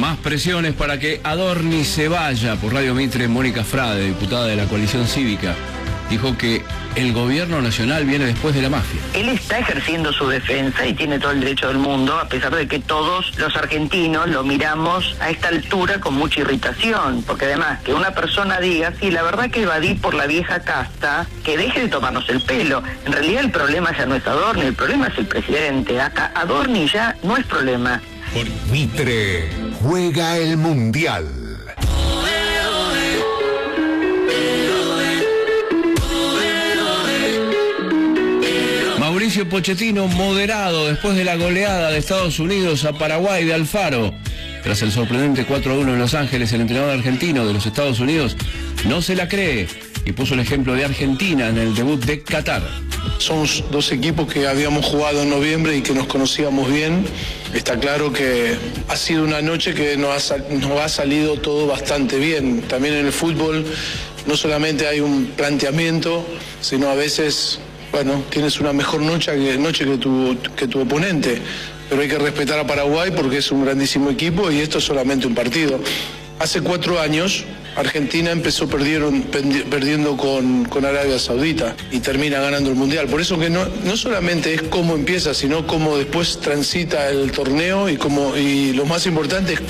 Más presiones para que Adorni se vaya. Por Radio Mitre, Mónica Frade, diputada de la coalición cívica, dijo que el gobierno nacional viene después de la mafia. Él está ejerciendo su defensa y tiene todo el derecho del mundo, a pesar de que todos los argentinos lo miramos a esta altura con mucha irritación, porque además que una persona diga, sí, la verdad que evadí por la vieja casta, que deje de tomarnos el pelo. En realidad el problema ya no es Adorni, el problema es el presidente. Acá Adorni ya no es problema. Mitre juega el Mundial. Mauricio Pochettino moderado después de la goleada de Estados Unidos a Paraguay de Alfaro. Tras el sorprendente 4-1 en Los Ángeles, el entrenador argentino de los Estados Unidos no se la cree y puso el ejemplo de Argentina en el debut de Qatar. Somos dos equipos que habíamos jugado en noviembre y que nos conocíamos bien. Está claro que ha sido una noche que nos ha salido todo bastante bien. También en el fútbol no solamente hay un planteamiento, sino a veces, bueno, tienes una mejor noche que tu oponente. Pero hay que respetar a Paraguay porque es un grandísimo equipo y esto es solamente un partido. Hace 4 años Argentina empezó perdiendo con Arabia Saudita y termina ganando el Mundial. Por eso que no solamente es cómo empieza, sino cómo después transita el torneo y lo más importante es